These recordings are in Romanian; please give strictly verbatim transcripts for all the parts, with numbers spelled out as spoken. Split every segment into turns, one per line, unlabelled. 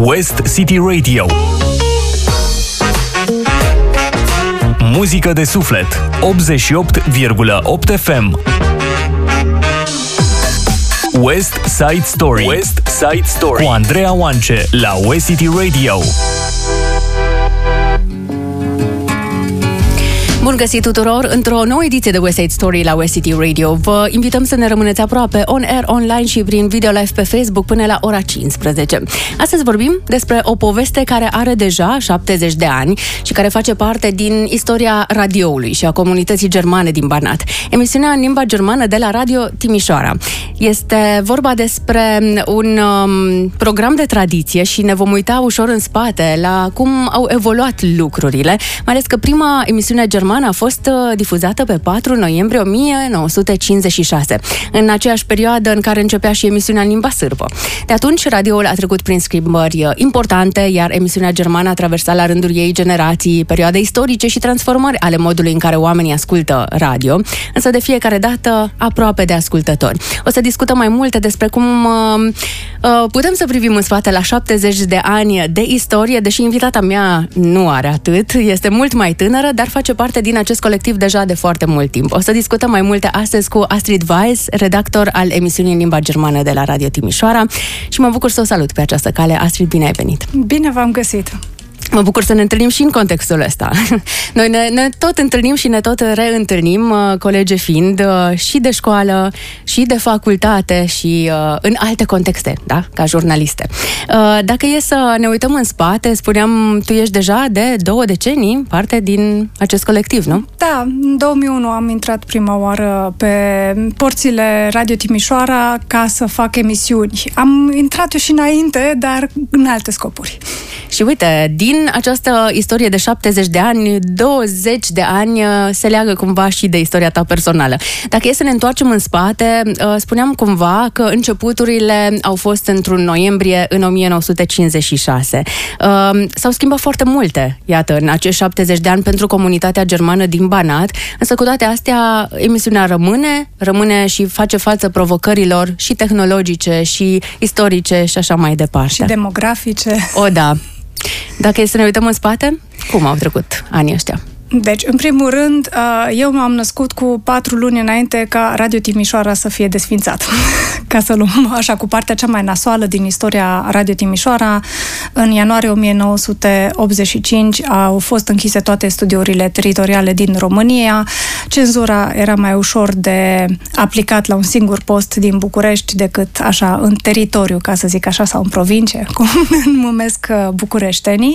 West City Radio. Muzică de suflet. optzeci și opt virgulă opt F M. West Side Story. West Side Story cu Andreea Oance la West City Radio.
Bun găsit tuturor într-o nouă ediție de West Side Story la West City Radio. Vă invităm să ne rămâneți aproape on-air, online și prin video live pe Facebook până la ora cincisprezece. Astăzi vorbim despre o poveste care are deja șaptezeci de ani și care face parte din istoria radioului și a comunității germane din Banat. Emisiunea în limba germană de la Radio Timișoara. Este vorba despre un um, program de tradiție și ne vom uita ușor în spate la cum au evoluat lucrurile, mai ales că prima emisiune germană a fost difuzată pe patru noiembrie o mie nouă sute cincizeci și șase, în aceeași perioadă în care începea și emisiunea în limba sârbă. De atunci, radioul a trecut prin schimbări importante, iar emisiunea germană a traversat la rândul ei generații, perioade istorice și transformări ale modului în care oamenii ascultă radio, însă de fiecare dată aproape de ascultători. O să discutăm mai multe despre cum uh, uh, putem să privim în spate la șaptezeci de ani de istorie, deși invitata mea nu are atât, este mult mai tânără, dar face parte din acest colectiv deja de foarte mult timp. O să discutăm mai multe astăzi cu Astrid Weiss, redactor al emisiunii în limba germană de la Radio Timișoara, și mă bucur să o salut pe această cale. Astrid, bine ai venit!
Bine v-am găsit!
Mă bucur să ne întâlnim și în contextul ăsta. Noi ne, ne tot întâlnim și ne tot reîntâlnim, colege fiind, și de școală, și de facultate, și uh, în alte contexte, da? Ca jurnaliste. Uh, dacă e să ne uităm în spate, spuneam, tu ești deja de două decenii parte din acest colectiv, nu?
Da, în două mii unu am intrat prima oară pe porțile Radio Timișoara ca să fac emisiuni. Am intrat eu și înainte, dar în alte scopuri.
Și uite, din această istorie de șaptezeci de ani, douăzeci de ani se leagă cumva și de istoria ta personală. Dacă e să ne întoarcem în spate, spuneam cumva că începuturile au fost într-un noiembrie în o mie nouă sute cincizeci și șase. S-au schimbat foarte multe, iată, în acești șaptezeci de ani pentru comunitatea germană din Banat, însă cu toate astea, emisiunea rămâne, rămâne și face față provocărilor și tehnologice, și istorice și așa mai departe.
Și demografice.
O, da. Dacă e să ne uităm în spate, cum au trecut anii ăștia?
Deci, în primul rând, eu m-am născut cu patru luni înainte ca Radio Timișoara să fie desfințat. Ca să luăm așa cu partea cea mai nasoală din istoria Radio Timișoara, în ianuarie o mie nouă sute optzeci și cinci au fost închise toate studiourile teritoriale din România. Cenzura era mai ușor de aplicat la un singur post din București decât așa în teritoriu, ca să zic așa, sau în provincie, cum numesc bucureștenii.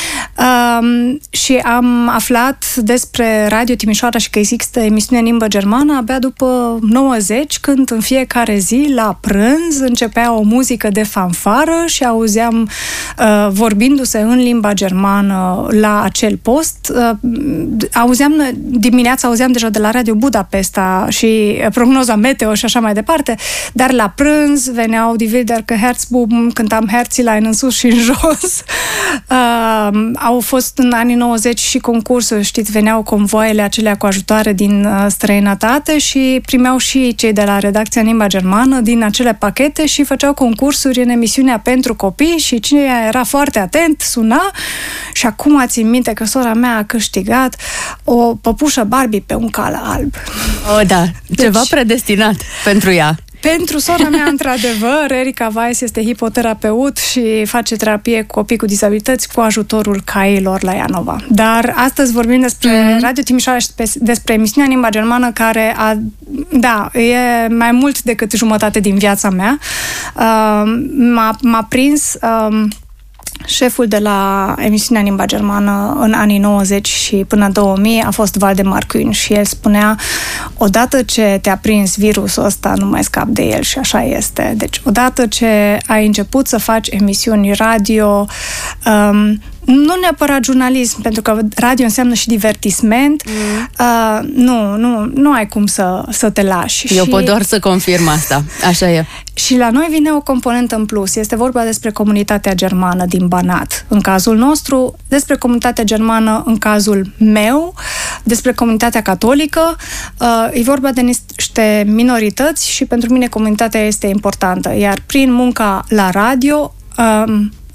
Um, și am aflat despre Radio Timișoara și că există emisiune în limbă germană abia după nouăzeci, când în fiecare zi, la prânz, începea o muzică de fanfară și auzeam, uh, vorbindu-se în limba germană la acel post, uh, auzeam, dimineața auzeam deja de la Radio Budapesta și prognoza meteo și așa mai departe, dar la prânz veneau Die Wilderke Herzbuben, cântam Herzlein în sus și în jos. Uh, au fost în anii nouăzeci și concursuri, știți, veneau convoaiele acelea cu ajutoare din uh, străinătate și primeau și cei de la redacția în limba germană din acele pachete și făceau concursuri în emisiunea pentru copii și cine era foarte atent suna. Și acum țin minte că sora mea a câștigat o păpușă Barbie pe un cal alb.
O, da, deci, ceva predestinat pentru ea.
Pentru sora mea, într-adevăr, Erica Weiss este hipoterapeut și face terapie cu copii cu dizabilități cu ajutorul cailor la Ianova. Dar astăzi vorbim despre mm-hmm. Radio Timișoara și despre emisiunea în limba germană, care a, da, e mai mult decât jumătate din viața mea. Uh, m-a, m-a prins... Uh, Șeful de la emisiunea în limba germană în anii nouăzeci și până două mii a fost Valdemar Kühn și el spunea: odată ce te-a prins virusul ăsta, nu mai scapi de el, și așa este. Deci, odată ce ai început să faci emisiuni radio, um, nu neapărat jurnalism, pentru că radio înseamnă și divertisment, mm. uh, nu, nu, nu ai cum să, să te lași.
Eu
și...
pot doar să confirm asta, așa e.
Și la noi vine o componentă în plus. Este vorba despre comunitatea germană din Banat, în cazul nostru, despre comunitatea germană în cazul meu, despre comunitatea catolică. Uh, e vorba de niște minorități și pentru mine comunitatea este importantă. Iar prin munca la radio, uh,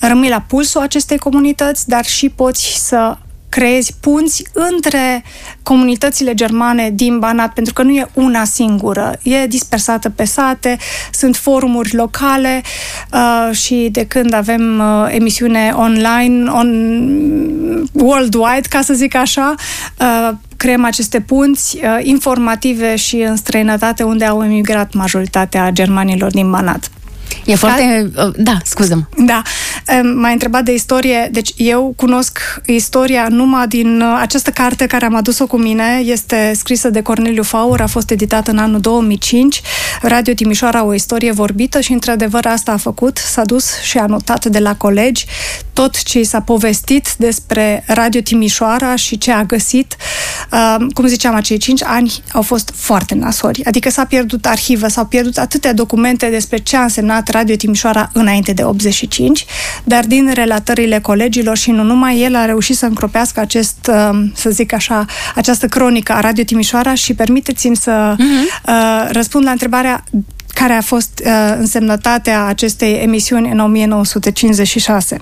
rămâi la pulsul acestei comunități, dar și poți să creezi punți între comunitățile germane din Banat, pentru că nu e una singură, e dispersată pe sate, sunt forumuri locale uh, și de când avem uh, emisiune online, on worldwide, ca să zic așa, uh, creăm aceste punți uh, informative și în străinătate, unde au emigrat majoritatea germanilor din Banat.
E foarte... Ca... Da, scuză-mă.
Da. M-ai întrebat de istorie. Deci eu cunosc istoria numai din această carte care am adus-o cu mine. Este scrisă de Corneliu Faur, a fost editată în anul două mii cinci. Radio Timișoara, o istorie vorbită, și într-adevăr asta a făcut. S-a dus și a notat de la colegi tot ce s-a povestit despre Radio Timișoara și ce a găsit. Cum ziceam, acei cinci ani au fost foarte nasori. Adică s-a pierdut arhivă, s-au pierdut atâtea documente despre ce a însemnat Radio Timișoara înainte de optzeci și cinci, dar din relatările colegilor și nu numai, el a reușit să încropească acest, să zic așa, această cronică a Radio Timișoara și permiteți-mi să uh-huh. uh, răspund la întrebarea care a fost uh, însemnătatea acestei emisiuni în o mie nouă sute cincizeci și șase.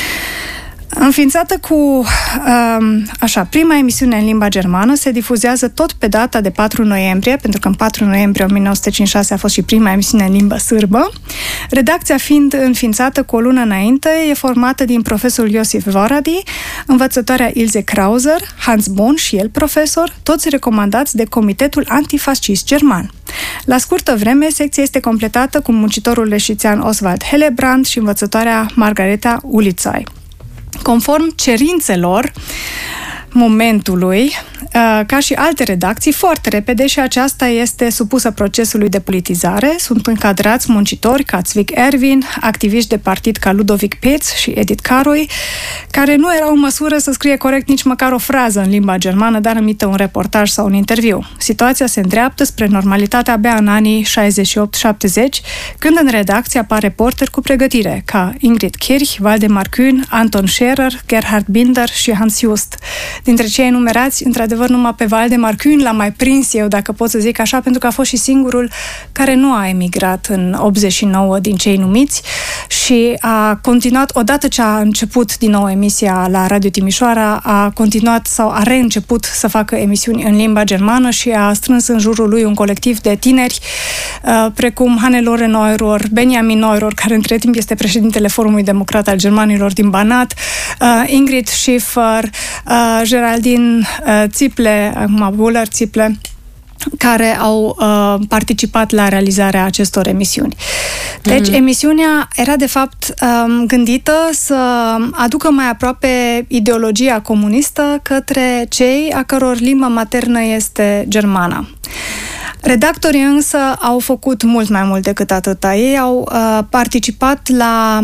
Înființată cu, um, așa, prima emisiune în limba germană, se difuzează tot pe data de patru noiembrie, pentru că în patru noiembrie o mie nouă sute cincizeci și șase a fost și prima emisiune în limbă sârbă. Redacția fiind înființată cu o lună înainte, e formată din profesorul Iosif Varadi, învățătoarea Ilse Krauser, Hans Bon și el profesor, toți recomandați de Comitetul Antifascist German. La scurtă vreme, secția este completată cu muncitorul leșițean Oswald Hellebrand și învățătoarea Margareta Ulițai. Conform cerințelor momentului, ca și alte redacții, foarte repede, și aceasta este supusă procesului de politizare. Sunt încadrați muncitori ca Zvig Erwin, activiști de partid ca Ludovic Petz și Edith Caroi, care nu erau în măsură să scrie corect nici măcar o frază în limba germană, dar emită un reportaj sau un interviu. Situația se îndreaptă spre normalitate abia în anii șaizeci și opt șaptezeci, când în redacție apar reporteri cu pregătire, ca Ingrid Kirch, Waldemar Kühn, Anton Scherer, Gerhard Binder și Hans Just. Dintre cei enumerați, într-adevăr, numai pe Waldemar Kühn l-am mai prins eu, dacă pot să zic așa, pentru că a fost și singurul care nu a emigrat în optzeci și nouă din cei numiți și a continuat, odată ce a început din nou emisia la Radio Timișoara, a continuat sau a reînceput să facă emisiuni în limba germană și a strâns în jurul lui un colectiv de tineri, precum Hannelore Neurohr, Benjamin Neurohr, care între timp este președintele Forumului Democrat al Germanilor din Banat, Ingrid Schiffer, Geraldine Țiple, acum Buller Țiple, care au uh, participat la realizarea acestor emisiuni. Deci, mm-hmm. emisiunea era, de fapt, um, gândită să aducă mai aproape ideologia comunistă către cei a căror limba maternă este germana. Redactorii însă au făcut mult mai mult decât atâta. Ei au uh, participat la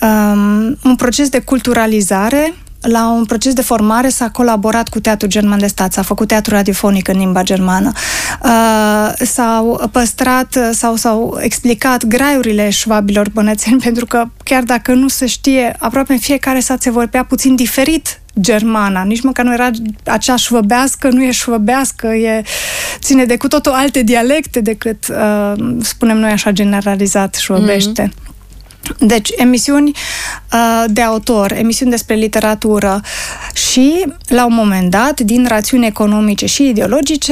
um, un proces de culturalizare, la un proces de formare, s-a colaborat cu Teatrul German de Stat, s-a făcut teatru radiofonic în limba germană, uh, s-au păstrat sau s-au explicat graiurile șvabilor bănățeni, pentru că chiar dacă nu se știe, aproape în fiecare sat se vorbea puțin diferit germana, nici măcar nu era acea șvăbească, nu e șvăbească, e, ține de cu totul alte dialecte decât, uh, spunem noi așa generalizat, șvăbește. Mm-hmm. Deci, emisiuni uh, de autor, emisiuni despre literatură și, la un moment dat, din rațiuni economice și ideologice,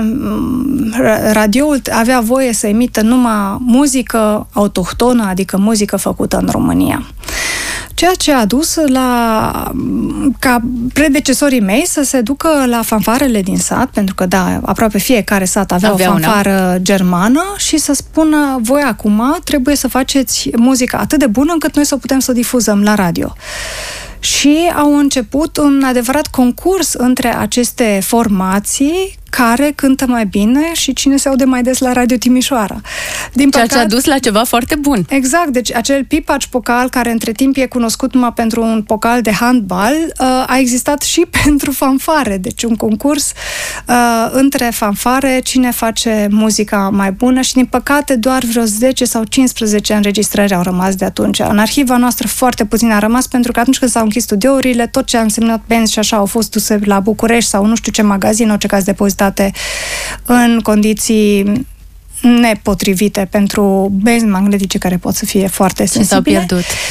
radioul avea voie să emită numai muzică autohtonă, adică muzică făcută în România. Ceea ce a dus la, ca predecesorii mei să se ducă la fanfarele din sat, pentru că, da, aproape fiecare sat avea, avea o fanfară una. germană, și să spună: voi acum trebuie să faceți muzică atât de bună încât noi să putem să o difuzăm la radio. Și au început un adevărat concurs între aceste formații care cântă mai bine și cine se aude mai des la Radio Timișoara. Din
Ceea păcat, ce a dus la ceva foarte bun.
Exact, deci acel pipaci pocal, care între timp e cunoscut numai pentru un pocal de handbal, a existat și pentru fanfare. Deci un concurs uh, între fanfare, cine face muzica mai bună, și din păcate doar vreo zece sau cincisprezece înregistrări au rămas de atunci. În arhiva noastră foarte puțin a rămas, pentru că atunci când s-au închis studiourile, tot ce a însemnat benzi și așa au fost duse la București sau nu știu ce magazin, în orice caz depozitate în condiții nepotrivite pentru benzi magnetice care pot să fie foarte sensibile.
Și s-au pierdut.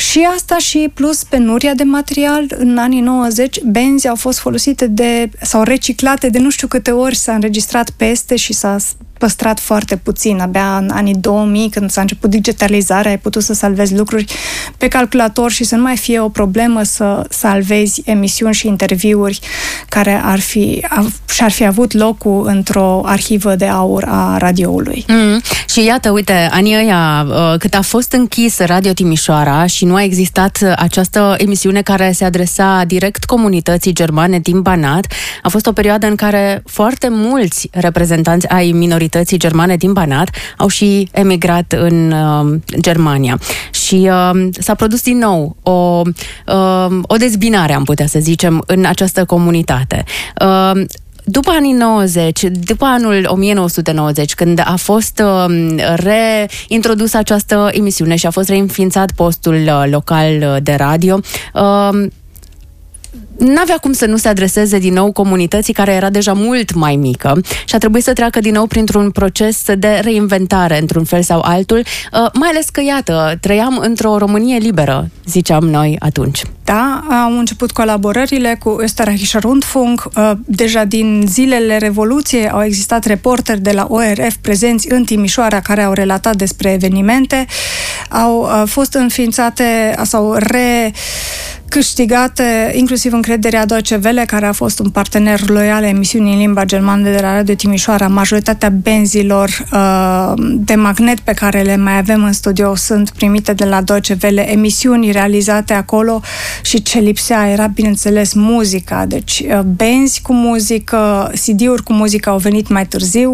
Și asta și plus penuria de material. În anii nouăzeci, benzi au fost folosite de, sau reciclate de nu știu câte ori, s-a înregistrat peste și s-a păstrat foarte puțin. Abia în anii două mii, când s-a început digitalizarea, ai putut să salvezi lucruri pe calculator și să nu mai fie o problemă să salvezi emisiuni și interviuri care ar fi, și-ar fi avut locul într-o arhivă de aur a radioului.
Mm. Și iată, uite, anii ăia, cât a fost închis Radio Timișoara și nu a existat această emisiune care se adresa direct comunității germane din Banat, a fost o perioadă în care foarte mulți reprezentanți ai minorității germane din Banat au și emigrat în uh, Germania. Și uh, s-a produs din nou o, uh, o dezbinare, am putea să zicem, în această comunitate. Uh, După anii nouăzeci, după anul o mie nouă sute nouăzeci, când a fost uh, reintrodusă această emisiune și a fost reînființat postul uh, local de radio, uh, n-avea cum să nu se adreseze din nou comunității care era deja mult mai mică și a trebuit să treacă din nou printr-un proces de reinventare într-un fel sau altul, mai ales că, iată, trăiam într-o Românie liberă, ziceam noi atunci.
Da, au început colaborările cu Österreichischer Rundfunk. Deja din zilele Revoluției au existat reporteri de la O R F prezenți în Timișoara care au relatat despre evenimente. Au fost înființate sau re... câștigate inclusiv încrederea Deutsche Welle, care a fost un partener loial a emisiunii în limba germană de la Radio Timișoara. Majoritatea benzilor uh, de magnet pe care le mai avem în studio sunt primite de la Deutsche Welle, emisiuni realizate acolo și ce lipsea era, bineînțeles, muzica. Deci uh, benzi cu muzică, C D-uri cu muzică au venit mai târziu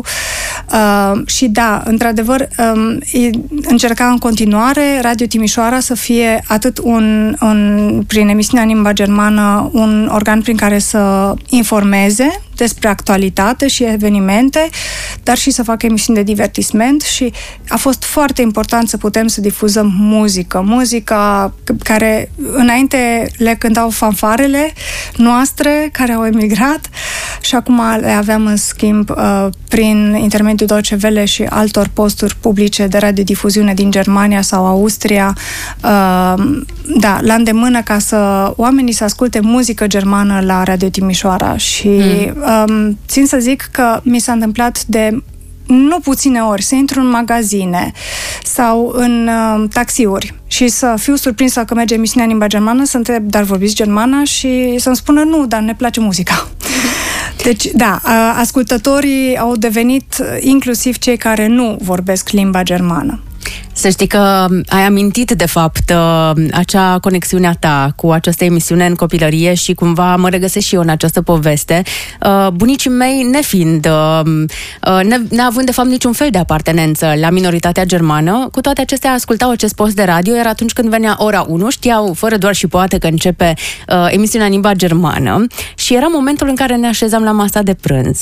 uh, și da, într-adevăr, um, încerca în continuare Radio Timișoara să fie atât un, un prin emisiunea în limba germană, un organ prin care să informeze despre actualitate și evenimente, dar și să facă emisiuni de divertisment și a fost foarte important să putem să difuzăm muzică. Muzica care înainte le cântau fanfarele noastre care au emigrat și acum le aveam în schimb uh, prin intermediul Deutsche Welle și altor posturi publice de radiodifuziune din Germania sau Austria, uh, da, la îndemână ca să oamenii să asculte muzică germană la Radio Timișoara și mm. um, țin să zic că mi s-a întâmplat de nu puține ori să intru în magazine sau în uh, taxiuri și să fiu surprinsă că merge emisiunea în limba germană, să întreb, dar vorbiți germană? Și să-mi spună, nu, dar ne place muzica. Deci, da, uh, ascultătorii au devenit inclusiv cei care nu vorbesc limba germană.
Să știi că ai amintit, de fapt, acea conexiune a ta cu această emisiune în copilărie și cumva mă regăsesc și eu în această poveste. Bunicii mei, nefiind, neavând, de fapt, niciun fel de apartenență la minoritatea germană, cu toate acestea ascultau acest post de radio, iar atunci când venea ora unu, știau, fără doar și poate, că începe emisiunea în limba germană și era momentul în care ne așezam la masa de prânz.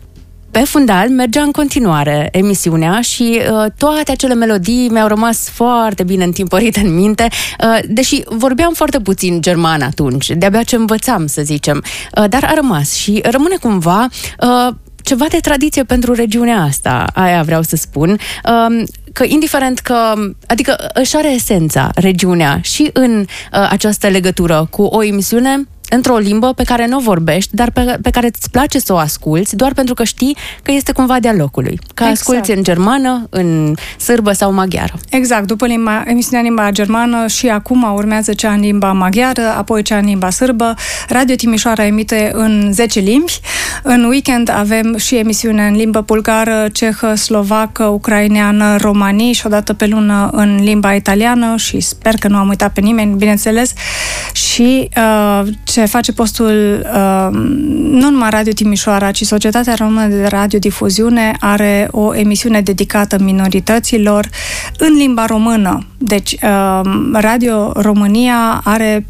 Pe fundal mergea în continuare emisiunea și uh, toate acele melodii mi-au rămas foarte bine întimpărite în minte, uh, deși vorbeam foarte puțin german atunci, de-abia ce învățam, să zicem, uh, dar a rămas și rămâne cumva uh, ceva de tradiție pentru regiunea asta, aia vreau să spun, uh, că indiferent că, adică își are esența regiunea și în uh, această legătură cu o emisiune într-o limbă pe care nu o vorbești, dar pe, pe care îți place să o asculți, doar pentru că știi că este cumva de-a locului. Că exact. Asculți în germană, în sârbă sau maghiară.
Exact, după limba, emisiunea în limba germană și acum urmează cea în limba maghiară, apoi cea în limba sârbă. Radio Timișoara emite în zece limbi. În weekend avem și emisiune în limbă bulgară, cehă, slovacă, ucraineană, romani și odată pe lună în limba italiană și sper că nu am uitat pe nimeni, bineînțeles. Și uh, ce face postul uh, nu numai Radio Timișoara, ci Societatea Română de Radiodifuziune are o emisiune dedicată minorităților în limba română. Deci uh, Radio România are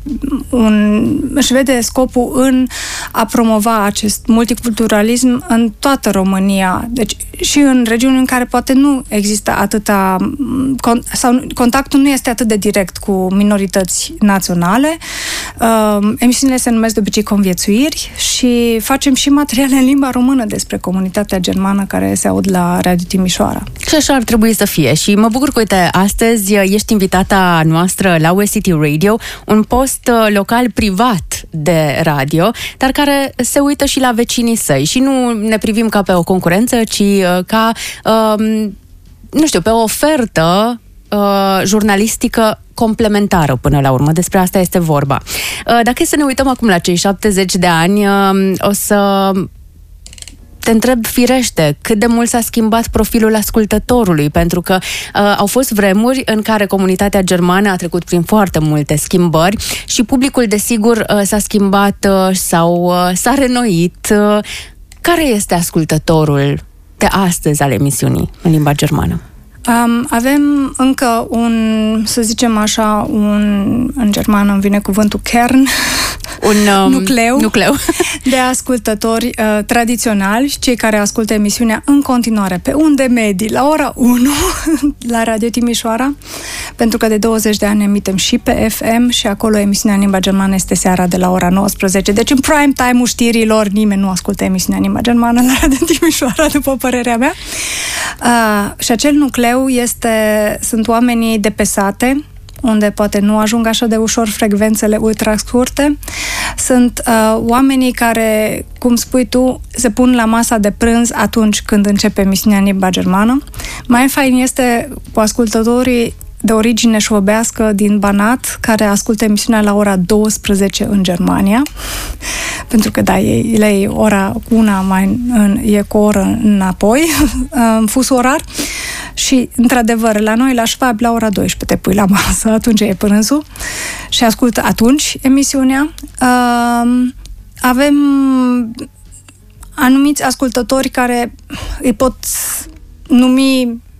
un, își vede scopul în a promova acest multiculturalism în toată România. Deci și în regiuni în care poate nu există atâta sau contactul nu este atât de direct cu minorități naționale, Uh, emisiunile se numesc de obicei Conviețuiri și facem și materiale în limba română despre comunitatea germană care se aud la Radio Timișoara.
Și așa ar trebui să fie. Și mă bucur că, uite, astăzi ești invitata noastră la U S City Radio, un post local privat de radio, dar care se uită și la vecinii săi. Și nu ne privim ca pe o concurență, ci ca, um, nu știu, pe o ofertă uh, jurnalistică complementară până la urmă. Despre asta este vorba. Uh, dacă e să ne uităm acum la cei șaptezeci de ani, uh, o să te întreb firește cât de mult s-a schimbat profilul ascultătorului, pentru că uh, au fost vremuri în care comunitatea germană a trecut prin foarte multe schimbări și publicul, desigur, uh, s-a schimbat uh, sau uh, s-a renoit. Uh, care este ascultătorul de astăzi al emisiunii în limba germană?
Um, avem încă un, să zicem așa, un, în germană îmi vine cuvântul Kern,
un um,
nucleu,
nucleu
de ascultători uh, tradiționali, cei care ascultă emisiunea în continuare pe unde medii, la ora unu, la Radio Timișoara, pentru că de douăzeci de ani emitem și pe F M și acolo emisiunea în limba germană este seara de la ora nouăsprezece. Deci în prime time-ul știrilor nimeni nu ascultă emisiunea în limba germană la Radio Timișoara, după părerea mea. Uh, și acel nucleu este, sunt oamenii de pe sate, unde poate nu ajung așa de ușor frecvențele ultra scurte. Sunt uh, oamenii care, cum spui tu, se pun la masa de prânz atunci când începe emisiunea în limba germană. Mai fain este cu ascultătorii de origine șobească din Banat, care ascultă emisiunea la ora douăsprezece în Germania, pentru că, da, e, le e ora una mai în, e cu o oră înapoi, în fusul orar. Și, într-adevăr, la noi, la Schwab, la ora douăsprezece te pui la masă, atunci e prânzul și ascultă atunci emisiunea. Uh, avem anumiți ascultători care îi pot numi